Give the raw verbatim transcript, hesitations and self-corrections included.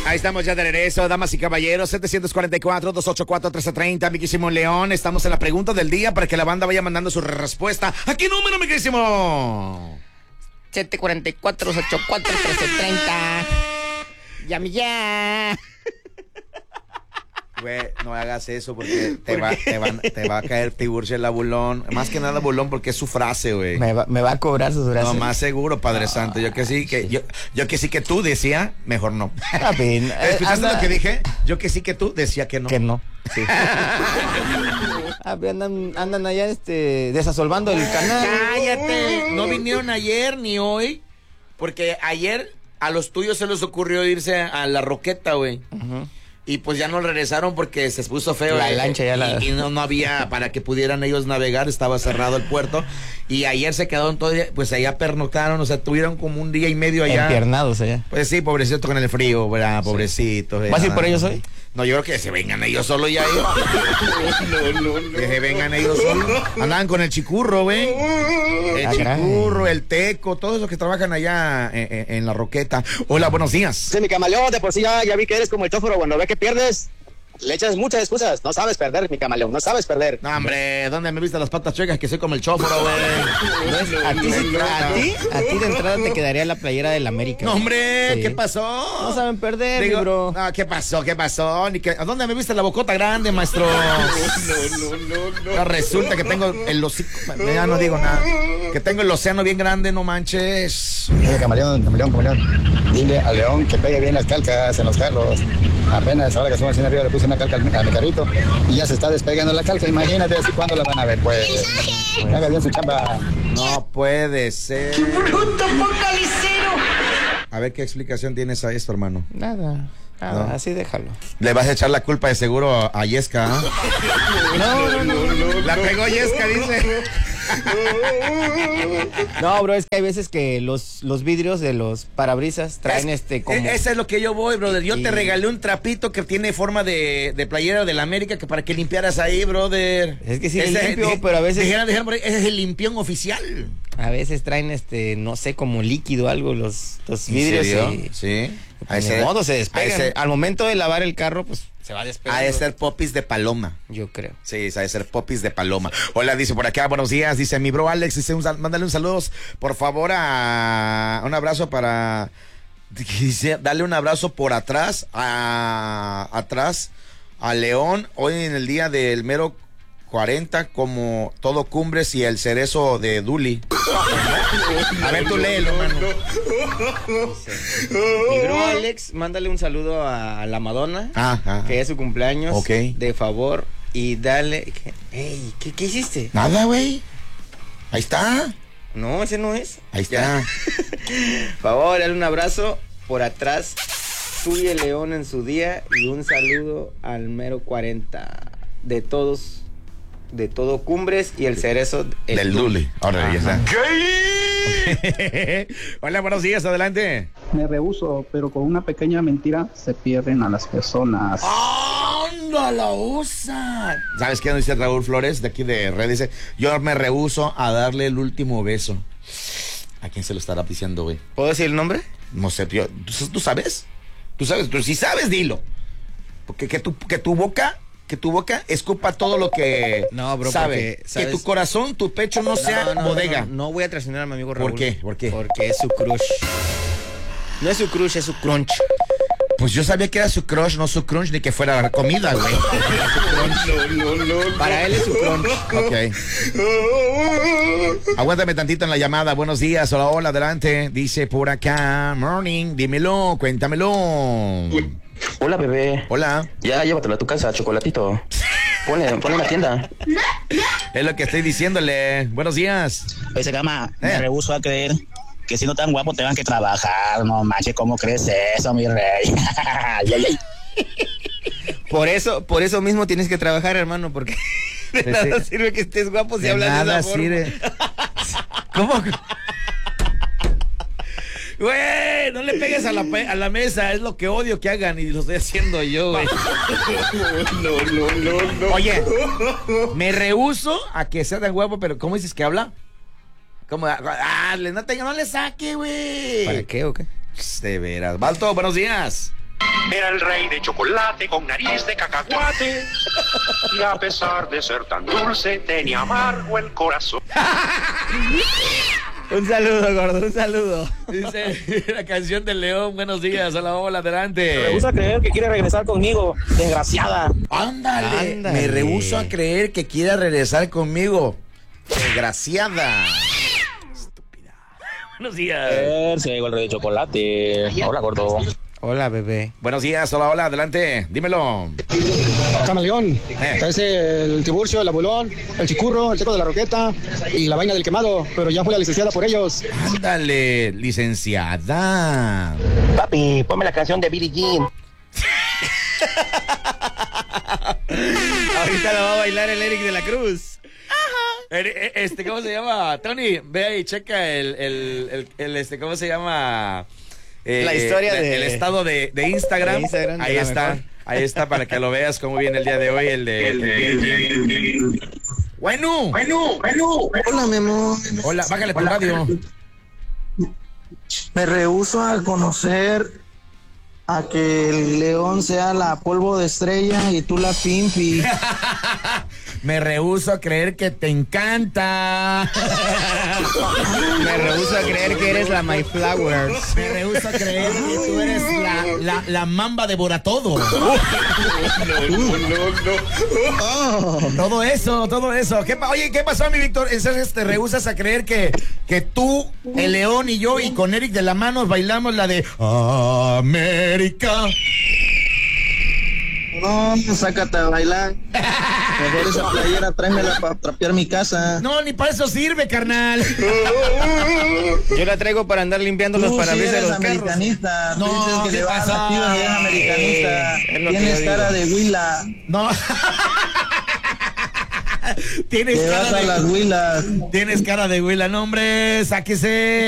Ahí estamos ya de regreso, damas y caballeros, setecientos cuarenta y cuatro, doscientos ochenta y cuatro, trece treinta, miquísimo León. Estamos en la pregunta del día para que la banda vaya mandando su respuesta. ¿A qué número, miquísimo? siete cuarenta y cuatro, ochenta y cuatro, trece treinta. Llame ya. Güey, no hagas eso porque te va, te va, te va a caer Tiburcio la bulón. Más que nada bulón porque es su frase, güey. Me va, me va a cobrar sus frases. No, más seguro, Padre ah, Santo. Yo que sí, que sí. Yo, yo que sí que tú decía, mejor no. A ver, ¿Escuchaste anda, lo que dije? Yo que sí que tú decía que no. Que no. Sí. Ah, andan, andan allá este, desasolvando el canal. Cállate. No vinieron ayer ni hoy. Porque ayer a los tuyos se les ocurrió irse a la Roqueta, güey. Uh-huh. Y pues ya no regresaron porque se puso feo. La eh, lancha ya y, la... y no, no había para que pudieran ellos navegar, estaba cerrado el puerto. Y ayer se quedaron todo, pues allá pernoctaron, o sea, tuvieron como un día y medio allá. Empiernados allá. Pues sí, pobrecito con el frío, ¿verdad? Pobrecito. ¿Vas a ir por ellos hoy? No, yo creo que se vengan ellos solos ya. No, no, no, no. Que se vengan ellos solos. Andaban con el chicurro, güey. El ah, chicurro, caray. El teco, todos los que trabajan allá en, en, en la Roqueta. Hola, buenos días. Sí, mi camaleón, de por sí ya, ya vi que eres como el tóforo cuando ve que pierdes. Le echas muchas excusas. No sabes perder, mi camaleón. No sabes perder. No, hombre, ¿dónde me viste las patas chuecas? Que soy como el chóforo, güey. No, a, ti, a ti, a ti de entrada te quedaría la playera del América. No, hombre, sí. ¿Qué pasó? No saben perder, Digo, bro. No, ¿qué pasó? ¿Qué pasó? Ni que, ¿a dónde me viste la bocota grande, maestro? No, no, no, no. no. Resulta que tengo el hocico. Ya no digo nada. Que tengo el océano bien grande, no manches. Oye, camaleón, camaleón, camaleón. Dile a León que pegue bien las calcas en los carros. Apenas ahora que somos en arriba le puse una calca a mi carrito y ya se está despegando la calca. Imagínate así cuándo la van a ver, pues. Haga bien su chamba. No puede ser. ¡Qué bruto focalicero! A ver qué explicación tienes a esto, hermano. Nada. Nada, no. Así déjalo. Le vas a echar la culpa de seguro a Yesca, ¿eh? No, no, no, no, no. La pegó Yesca, dice. No, bro, es que hay veces que los, los vidrios de los parabrisas traen es, este como... Eso es lo que yo voy, brother. Yo y... te regalé un trapito que tiene forma de, de playera de la América que para que limpiaras ahí, brother. Es que sí es limpio, de, pero a veces... Dijeron, dijeron por ahí, ese es el limpión oficial. A veces traen, este, no sé, como líquido algo los, los vidrios. ¿En serio? Y, sí. Pues de modo se despegan. Ese, Al momento de lavar el carro, pues se va a despegar. Ha de ser popis de paloma. Yo creo. Sí, ha de ser popis de paloma. Hola, dice por acá, buenos días. Dice mi bro Alex, dice un, mándale un saludo, por favor, a un abrazo para... Dice, dale un abrazo por atrás, a, atrás, a León, hoy en el día del mero cuarenta, como todo Cumbres y el cerezo de Duli. A ver, tú léelo, hermano. Mi bro Alex, mándale un saludo a la Madonna, Ajá. que es su cumpleaños, okay. De favor, y dale... Ey, ¿qué, qué hiciste? Nada, güey. Ahí está. No, ese no es. Ahí está. Por favor, dale un abrazo por atrás. Suye León en su día y un saludo al mero cuarenta de todos, de todo Cumbres y el cerezo el del Duli. Ahora ya está. Hola, buenos días, adelante. Me rehúso, pero con una pequeña mentira se pierden a las personas. ¡Anda la usa! ¿Sabes qué dice Raúl Flores de aquí de Red? Dice, yo me rehúso a darle el último beso. ¿A quién se lo estará diciendo, güey? ¿Puedo decir el nombre? No sé, tío. ¿Tú, tú sabes? ¿Tú sabes? Tú, si sabes, dilo. Porque que tu, que tu boca... Que tu boca escupa todo lo que no, bro, sabe. Porque, ¿sabes? Que tu corazón, tu pecho no, no sea no, no, bodega. No, no, no voy a traicionar a mi amigo Raúl. ¿Por qué? ¿Por qué? Porque es su crush. No es su crush, es su crunch. Pues yo sabía que era su crush, no su crunch, ni que fuera comida, güey. No, no, no, no. Para él es su crunch. Ok. Aguántame tantito en la llamada. Buenos días, hola, hola, adelante. Dice por acá, morning, dímelo, cuéntamelo. Hola, bebé. Hola. Ya, llévatelo a tu casa, chocolatito. Ponle, ponle en la tienda. Es lo que estoy diciéndole. Buenos días. Oye, cama, eh. me rehúso a creer que siendo tan guapo tengan que trabajar. No manches, ¿cómo crees eso, mi rey? Ay, ay, ay. Por eso, por eso mismo tienes que trabajar, hermano, porque de sí, nada sí. sirve que estés guapo si de hablas nada de esa sirve. ¿Cómo? Güey, no le pegues a la, a la mesa, es lo que odio que hagan y lo estoy haciendo yo, güey. No, no, no, no. Oye, me rehúso a que sea tan guapo, pero ¿cómo dices que habla? ¿Cómo? Ah, no, te, no le saque, güey. ¿Para qué o qué? De veras. Balto, buenos días. Era el rey de chocolate con nariz de cacahuate. Y a pesar de ser tan dulce, tenía amargo el corazón. Un saludo, gordo, un saludo. Dice la canción del León. Buenos días, hola, hola, adelante. Me gusta creer que quiere regresar conmigo, desgraciada. Ándale, Ándale. me rehúso a creer que quiera regresar conmigo. Desgraciada. Estúpida. Buenos días. Se llegó el rey de chocolate. Hola, gordo. Hola, bebé. Buenos días, hola, hola, adelante. Dímelo. Camaleón, Eh. parece el tiburcio, el abulón, el chicurro, el teco de la roqueta y la vaina del quemado, pero ya fue la licenciada por ellos. Ándale, licenciada. Papi, ponme la canción de Billie Jean. Ahorita la va a bailar el Eric de la Cruz. Eri- Este, ¿cómo se llama? Tony, ve ahí, checa el, el, el, el, este, ¿cómo se llama? Eh, La historia la- de- el estado de, de Instagram. de Instagram de ahí la está, mejor. ahí está para que lo veas cómo viene el día de hoy el de. el de- Bueno, Bueno, bueno. Hola, mi amor. hola, bájale tu radio. Me rehúso a conocer a que el león sea la polvo de estrella y tú la pimpi. Me rehúso a creer que te encanta. Me rehúso a creer que eres la My Flowers. Me rehúso a creer que tú eres la, la, la mamba devora todo. Todo eso, todo eso. ¿Qué pa- Oye, ¿qué pasó, mi Víctor? Entonces te rehusas a creer que, que tú, el León y yo, y con Eric de la mano bailamos la de América. No, sácate a bailar. Mejor esa playera tráemela para trapear mi casa. No, ni para eso sirve, carnal. Yo la traigo para andar limpiando los Tú sí parabrisas de eres los carros. americanista. Tú No, dices que ¿qué le vas pasó? a ti y es americanista. Eh, es lo que Tienes yo cara digo. de huila. No. Tienes Te vas cara a las de, huilas. tienes cara de huila, no, hombre, sáquese.